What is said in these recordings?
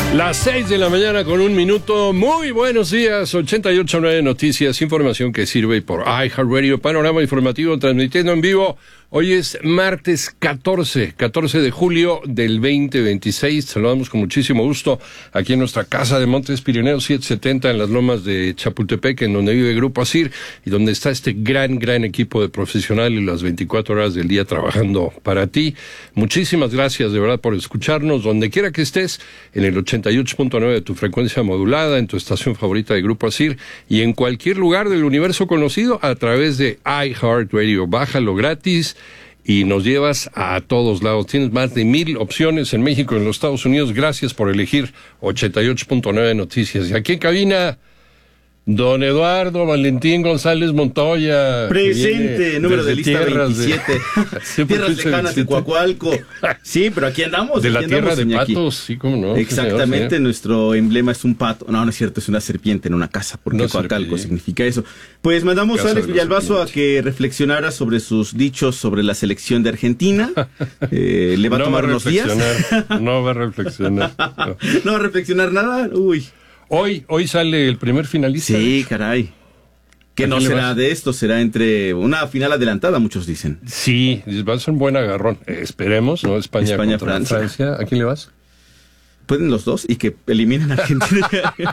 Las 6 de la mañana con 1 minuto. Muy buenos días. 88.9 Noticias, información que sirve por iHeartRadio, panorama informativo transmitiendo en vivo. Hoy es martes 14 de julio del 2026. Saludamos con muchísimo gusto aquí en nuestra casa de Montes Pirineos 770 en las lomas de Chapultepec, en donde vive Grupo ASIR y donde está este gran equipo de profesionales las 24 horas del día trabajando para ti. Muchísimas gracias de verdad por escucharnos donde quiera que estés, en el 88.9 de tu frecuencia modulada, en tu estación favorita de Grupo ASIR y en cualquier lugar del universo conocido a través de iHeartRadio. Bájalo gratis y nos llevas a todos lados. Tienes más de 1,000 opciones en México y en los Estados Unidos. Gracias por elegir 88.9 Noticias. Y aquí en cabina, don Eduardo Valentín González Montoya. Presente, número de lista 27. Tierras lejanas de Coacualco. Sí, pero aquí andamos. De la tierra de Iñaki. patos, sí, cómo no. Exactamente, señor. Nuestro emblema es un pato. No es cierto, es una serpiente en una casa, porque No, Coacalco serpiente. significa eso. Pues mandamos Casa a Alex de los Villalbazo a serpientes. que reflexionara sobre sus dichos sobre la selección de Argentina. Le va a tomar unos días. No va a reflexionar. No. No va a reflexionar nada. Uy. Hoy sale el primer finalista. Sí, caray. Que ¿A no quién le será vas? de esto, será entre una final adelantada, muchos dicen. Sí, va a ser un buen agarrón. Esperemos, ¿no? España contra Francia. ¿A quién le vas? Pueden los dos y que eliminen a Argentina.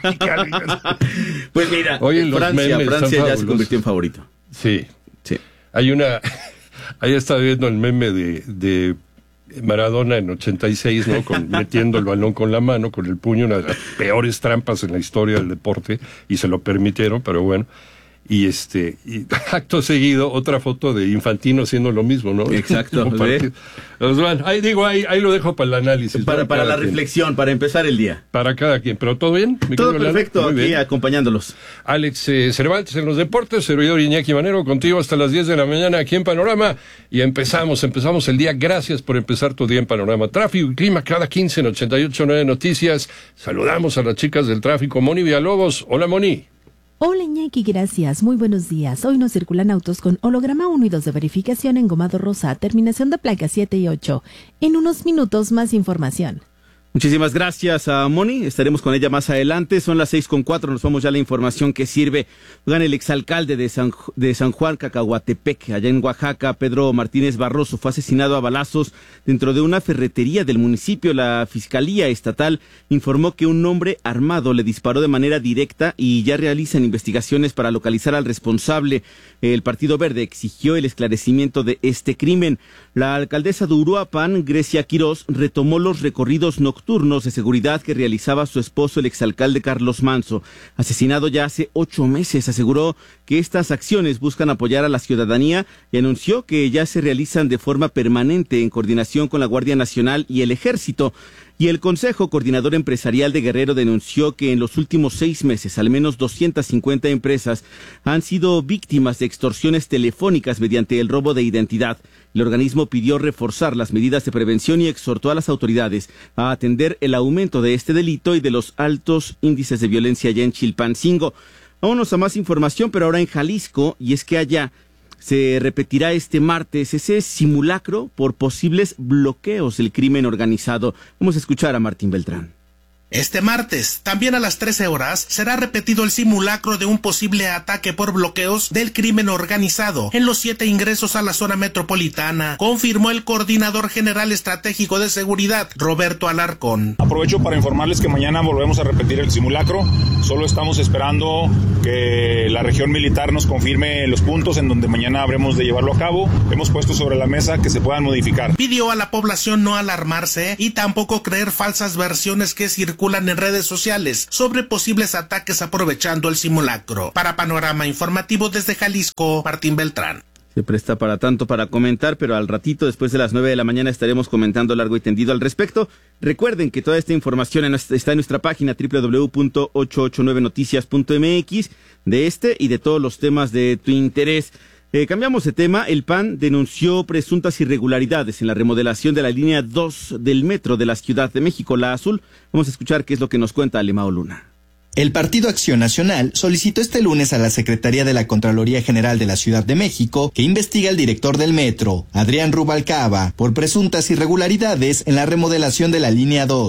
Pues mira, Oye, los Francia memes están ya se fabulosos. convirtió en favorito. Sí. Sí. Ahí estaba viendo el meme de Maradona en 86, ¿no? Metiendo el balón con la mano, con el puño, una de las peores trampas en la historia del deporte, y se lo permitieron, pero bueno. Y acto seguido, otra foto de Infantino haciendo lo mismo, ¿no? Exacto. Como partido. Pues bueno, ahí lo dejo para el análisis. Para Cada la quien. reflexión, para empezar el día. Para cada quien. ¿Pero todo bien? ¿Mi Todo querido Lalo? perfecto, Muy aquí bien. acompañándolos. Alex Cervantes en los deportes, servidor Iñaki Manero, contigo hasta las 10 de la mañana aquí en Panorama. Y empezamos el día. Gracias por empezar tu día en Panorama. Tráfico y clima cada 15 en 88.9 Noticias. Saludamos a las chicas del tráfico. Moni Villalobos. Hola, Moni. Hola Iñaki, gracias. Muy buenos días. Hoy no circulan autos con holograma 1 y 2 de verificación en Gomado Rosa, terminación de placa 7 y 8. En unos minutos más información. Muchísimas gracias a Moni, estaremos con ella más adelante, son las 6:04, nos vamos ya a la información que sirve. Oigan, el exalcalde de San Juan Cacahuatepec, allá en Oaxaca, Pedro Martínez Barroso, fue asesinado a balazos dentro de una ferretería del municipio. La Fiscalía Estatal informó que un hombre armado le disparó de manera directa y ya realizan investigaciones para localizar al responsable. El Partido Verde exigió el esclarecimiento de este crimen. La alcaldesa de Uruapan, Grecia Quirós, retomó los recorridos nocturnos de seguridad que realizaba su esposo, el exalcalde Carlos Manso, asesinado ya hace 8 meses. Aseguró que estas acciones buscan apoyar a la ciudadanía y anunció que ya se realizan de forma permanente en coordinación con la Guardia Nacional y el Ejército. Y el Consejo Coordinador Empresarial de Guerrero denunció que en los últimos 6 meses al menos 250 empresas han sido víctimas de extorsiones telefónicas mediante el robo de identidad. El organismo pidió reforzar las medidas de prevención y exhortó a las autoridades a atender el aumento de este delito y de los altos índices de violencia allá en Chilpancingo. Vámonos a más información, pero ahora en Jalisco, y es que allá se repetirá este martes ese simulacro por posibles bloqueos del crimen organizado. Vamos a escuchar a Martín Beltrán. Este martes, también a las 13 horas, será repetido el simulacro de un posible ataque por bloqueos del crimen organizado en los 7 ingresos a la zona metropolitana, confirmó el coordinador general estratégico de seguridad, Roberto Alarcón. Aprovecho para informarles que mañana volvemos a repetir el simulacro. Solo estamos esperando que la región militar nos confirme los puntos en donde mañana habremos de llevarlo a cabo. Hemos puesto sobre la mesa que se puedan modificar. Pidió a la población no alarmarse y tampoco creer falsas versiones que circulan en redes sociales sobre posibles ataques aprovechando el simulacro. Para Panorama Informativo desde Jalisco, Martín Beltrán. Se presta para tanto para comentar, pero al ratito, después de las 9 de la mañana, estaremos comentando largo y tendido al respecto. Recuerden que toda esta información está en nuestra página www.889noticias.mx de este y de todos los temas de tu interés. Cambiamos de tema. El PAN denunció presuntas irregularidades en la remodelación de la línea 2 del metro de la Ciudad de México, la Azul. Vamos a escuchar qué es lo que nos cuenta Alemao Luna. El Partido Acción Nacional solicitó este lunes a la Secretaría de la Contraloría General de la Ciudad de México que investigue al director del metro, Adrián Rubalcaba, por presuntas irregularidades en la remodelación de la línea 2.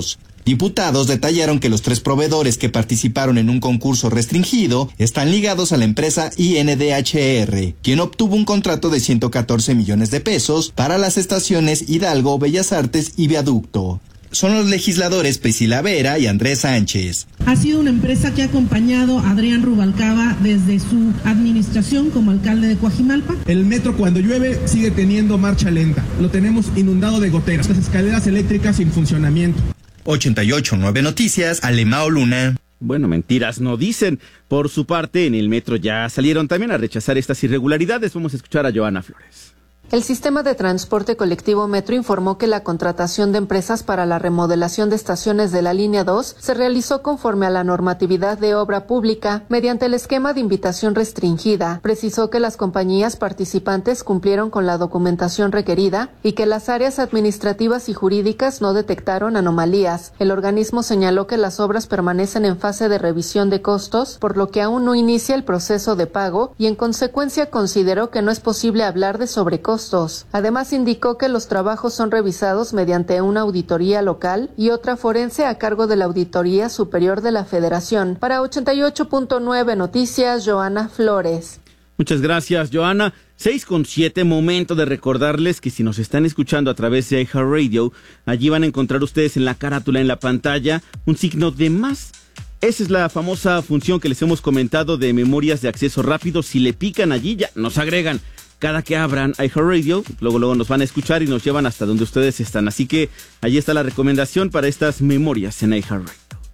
Diputados detallaron que los 3 proveedores que participaron en un concurso restringido están ligados a la empresa INDHR, quien obtuvo un contrato de 114 millones de pesos para las estaciones Hidalgo, Bellas Artes y Viaducto. Son los legisladores Priscila Vera y Andrés Sánchez. Ha sido una empresa que ha acompañado a Adrián Rubalcaba desde su administración como alcalde de Coajimalpa. El metro cuando llueve sigue teniendo marcha lenta. Lo tenemos inundado de goteras. Las escaleras eléctricas sin funcionamiento. 88.9 Noticias, Alemao Luna. Bueno, mentiras no dicen. Por su parte, en el metro ya salieron también a rechazar estas irregularidades. Vamos a escuchar a Joana Flores. El sistema de transporte colectivo Metro informó que la contratación de empresas para la remodelación de estaciones de la línea 2 se realizó conforme a la normatividad de obra pública mediante el esquema de invitación restringida. Precisó que las compañías participantes cumplieron con la documentación requerida y que las áreas administrativas y jurídicas no detectaron anomalías. El organismo señaló que las obras permanecen en fase de revisión de costos, por lo que aún no inicia el proceso de pago y en consecuencia consideró que no es posible hablar de sobrecostos. Además, indicó que los trabajos son revisados mediante una auditoría local y otra forense a cargo de la Auditoría Superior de la Federación. Para 88.9 Noticias, Joana Flores. Muchas gracias, Joana. 6:07, momento de recordarles que si nos están escuchando a través de iHeartRadio, allí van a encontrar ustedes en la carátula, en la pantalla, un signo de más. Esa es la famosa función que les hemos comentado de memorias de acceso rápido. Si le pican allí, ya nos agregan. Cada que abran iHeartRadio, luego nos van a escuchar y nos llevan hasta donde ustedes están. Así que allí está la recomendación para estas memorias en iHeartRadio.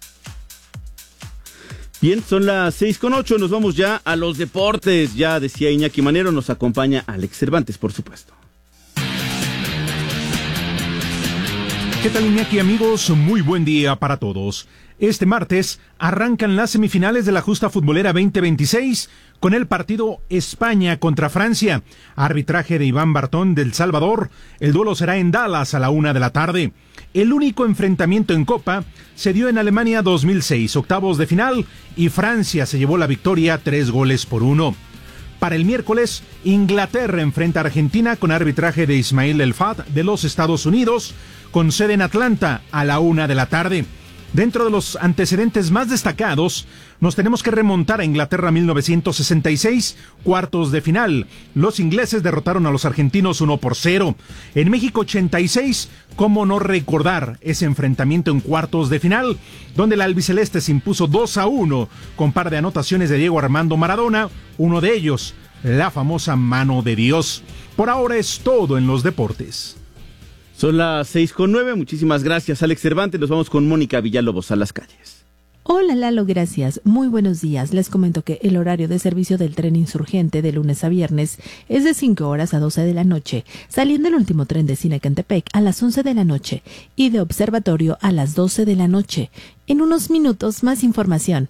Bien, son las 6:08, nos vamos ya a los deportes. Ya decía Iñaki Manero, nos acompaña Alex Cervantes, por supuesto. ¿Qué tal, Iñaki, amigos? Muy buen día para todos. Este martes arrancan las semifinales de la Justa Futbolera 2026 con el partido España contra Francia. Arbitraje de Iván Bartón del Salvador. El duelo será en Dallas a la 1:00 p.m. El único enfrentamiento en Copa se dio en Alemania 2006, octavos de final, y Francia se llevó la victoria 3-1. Para el miércoles, Inglaterra enfrenta a Argentina con arbitraje de Ismail El Fad de los Estados Unidos, con sede en Atlanta a la 1:00 p.m. Dentro de los antecedentes más destacados, nos tenemos que remontar a Inglaterra 1966, cuartos de final. Los ingleses derrotaron a los argentinos 1-0. En México 86, ¿cómo no recordar ese enfrentamiento en cuartos de final? Donde el albiceleste se impuso 2-1 con par de anotaciones de Diego Armando Maradona, uno de ellos, la famosa mano de Dios. Por ahora es todo en los deportes. Son las 6:09, muchísimas gracias, Alex Cervantes. Nos vamos con Mónica Villalobos a las calles. Hola Lalo, gracias. Muy buenos días. Les comento que el horario de servicio del tren insurgente de lunes a viernes es de 5 horas a 12 de la noche, saliendo el último tren de Cinecantepec a las 11 de la noche y de Observatorio a las 12 de la noche. En unos minutos más información.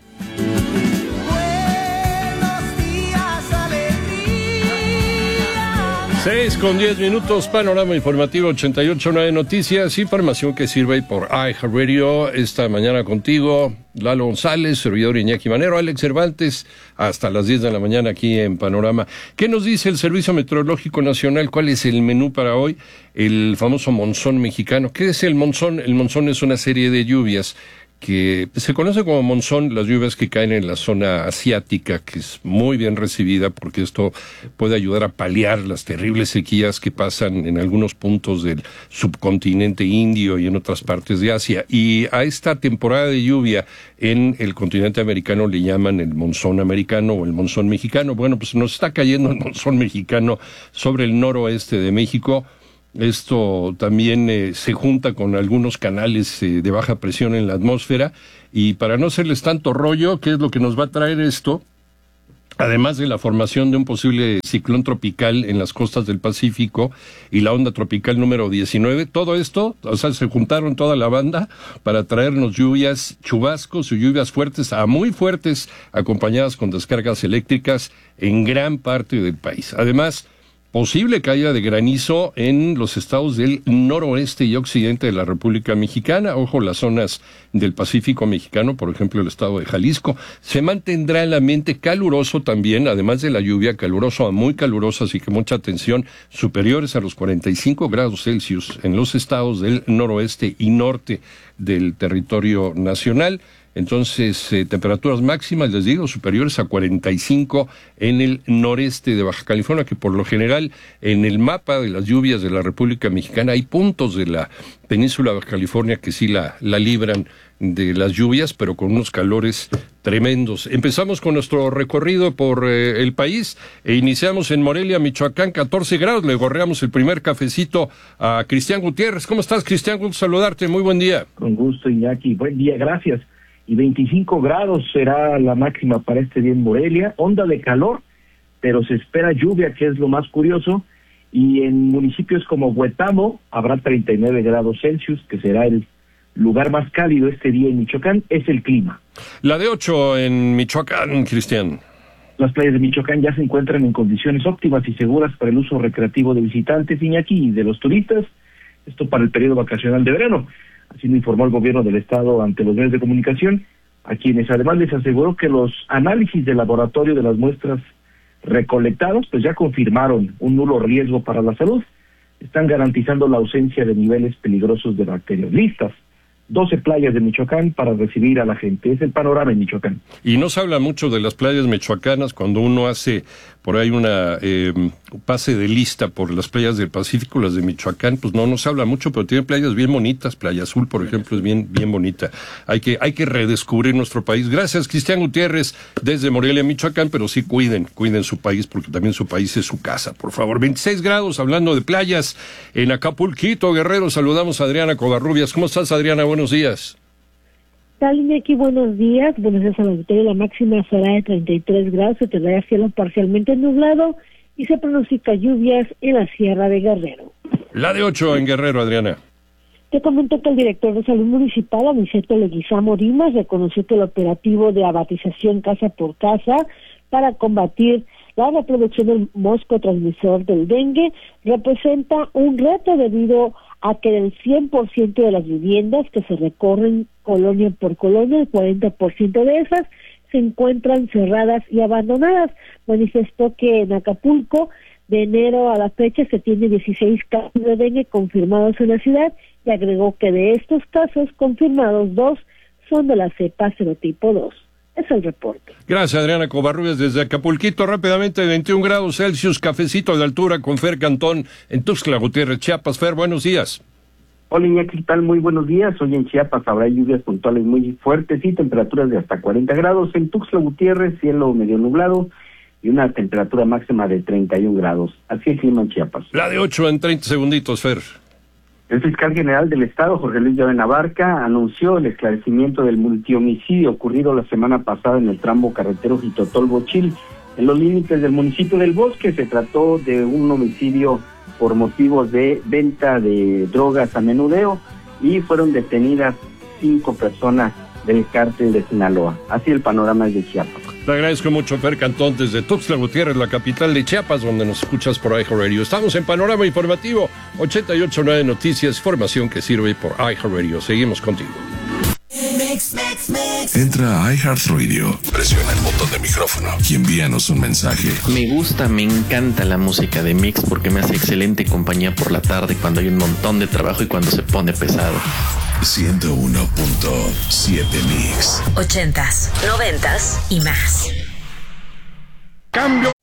6:10, panorama informativo 88.9 Noticias, información que sirve por iHeartRadio. Esta mañana contigo, Lalo González, servidor Iñaki Manero, Alex Cervantes, hasta las 10 de la mañana aquí en Panorama. ¿Qué nos dice el Servicio Meteorológico Nacional? ¿Cuál es el menú para hoy? El famoso monzón mexicano. ¿Qué es el monzón? El monzón es una serie de lluvias que se conoce como monzón, las lluvias que caen en la zona asiática, que es muy bien recibida porque esto puede ayudar a paliar las terribles sequías que pasan en algunos puntos del subcontinente indio y en otras partes de Asia. Y a esta temporada de lluvia en el continente americano le llaman el monzón americano o el monzón mexicano. Bueno, pues nos está cayendo el monzón mexicano sobre el noroeste de México. Esto también se junta con algunos canales de baja presión en la atmósfera, y para no hacerles tanto rollo, ¿qué es lo que nos va a traer esto? Además de la formación de un posible ciclón tropical en las costas del Pacífico y la onda tropical número 19, todo esto, o sea, se juntaron toda la banda para traernos lluvias, chubascos y lluvias fuertes a muy fuertes, acompañadas con descargas eléctricas en gran parte del país. Además, posible caída de granizo en los estados del noroeste y occidente de la República Mexicana. Ojo, las zonas del Pacífico mexicano, por ejemplo, el estado de Jalisco. Se mantendrá el ambiente caluroso también, además de la lluvia, caluroso a muy caluroso, así que mucha atención, superiores a los 45 grados Celsius en los estados del noroeste y norte del territorio nacional. Entonces, temperaturas máximas, les digo, superiores a 45 en el noreste de Baja California, que por lo general en el mapa de las lluvias de la República Mexicana hay puntos de la península de Baja California que sí la libran de las lluvias, pero con unos calores tremendos. Empezamos con nuestro recorrido por el país e iniciamos en Morelia, Michoacán, 14 grados. Le gorreamos el primer cafecito a Cristian Gutiérrez. ¿Cómo estás, Cristian? Gusto saludarte. Muy buen día. Con gusto, Iñaki. Buen día, gracias. Y 25 grados será la máxima para este día en Morelia, onda de calor, pero se espera lluvia, que es lo más curioso, y en municipios como Huetamo habrá 39 grados Celsius, que será el lugar más cálido este día en Michoacán. Es el clima. La de 8 en Michoacán, Cristian. Las playas de Michoacán ya se encuentran en condiciones óptimas y seguras para el uso recreativo de visitantes, Iñaki, y de los turistas, esto para el periodo vacacional de verano. Así lo informó el gobierno del estado ante los medios de comunicación, a quienes además les aseguró que los análisis de laboratorio de las muestras recolectadas pues ya confirmaron un nulo riesgo para la salud. Están garantizando la ausencia de niveles peligrosos de bacterias. Listas 12 playas de Michoacán para recibir a la gente. Es el panorama en Michoacán. Y no se habla mucho de las playas michoacanas cuando uno hace por ahí una pase de lista por las playas del Pacífico, las de Michoacán, pues no se habla mucho, pero tiene playas bien bonitas. Playa Azul, por ejemplo, es bien bonita. Hay que redescubrir nuestro país. Gracias, Cristian Gutiérrez, desde Morelia, Michoacán, pero sí cuiden su país, porque también su país es su casa, por favor. 26 grados, hablando de playas, en Acapulquito, Guerrero. Saludamos a Adriana Covarrubias. ¿Cómo estás, Adriana? Buenos días. Aquí, buenos días a la auditorio. La máxima será de 33 grados, se tendrá cielo parcialmente nublado y se pronostica lluvias en la Sierra de Guerrero. La de 8 en Guerrero, Adriana. Te comento que el director de Salud Municipal, Aniceto Leguizamo Dimas, reconoció que el operativo de abatización casa por casa para combatir la reproducción del mosco transmisor del dengue representa un reto debido a que del 100% de las viviendas que se recorren colonia por colonia, el 40% de esas se encuentran cerradas y abandonadas. Manifestó que en Acapulco, de enero a la fecha, se tiene 16 casos de dengue confirmados en la ciudad y agregó que de estos casos confirmados 2 son de la cepa serotipo 2. Es el reporte. Gracias, Adriana Covarrubias, desde Acapulquito. Rápidamente, 21 grados Celsius, cafecito de altura con Fer Cantón en Tuxtla Gutiérrez, Chiapas. Fer, buenos días. Hola, Iñaki, ¿qué tal? Muy buenos días. Hoy en Chiapas habrá lluvias puntuales muy fuertes y temperaturas de hasta 40 grados. En Tuxtla Gutiérrez, cielo medio nublado y una temperatura máxima de 31 grados. Así es el clima en Chiapas. La de 8 en 30 segunditos, Fer. El fiscal general del Estado, Jorge Luis Llave Abarca, anunció el esclarecimiento del multihomicidio ocurrido la semana pasada en el tramo carretero Jitotol-Bochil, en los límites del municipio del Bosque. Se trató de un homicidio por motivos de venta de drogas a menudeo y fueron detenidas 5 personas del cártel de Sinaloa. Así el panorama es de Chiapas. Te agradezco mucho, Fer Cantón, desde Tuxtla Gutiérrez, la capital de Chiapas, donde nos escuchas por iHeartRadio. Estamos en Panorama Informativo, 88.9 Noticias, información que sirve por iHeartRadio. Seguimos contigo. Entra a iHeartRadio, presiona el botón de micrófono y envíanos un mensaje. Me encanta la música de Mix porque me hace excelente compañía por la tarde cuando hay un montón de trabajo y cuando se pone pesado. 101.7 Mix. 80s, 90s y más. Cambio